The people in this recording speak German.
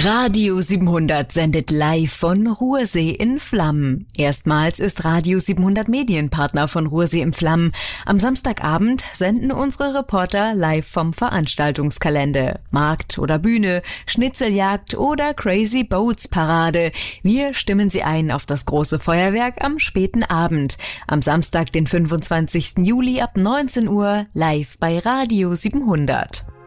Radio 700 sendet live von Ruhrsee in Flammen. Erstmals ist Radio 700 Medienpartner von Ruhrsee in Flammen. Am Samstagabend senden unsere Reporter live vom Veranstaltungskalender. Markt oder Bühne, Schnitzeljagd oder Crazy Boats Parade. Wir stimmen Sie ein auf das große Feuerwerk am späten Abend. Am Samstag, den 25. Juli ab 19 Uhr live bei Radio 700.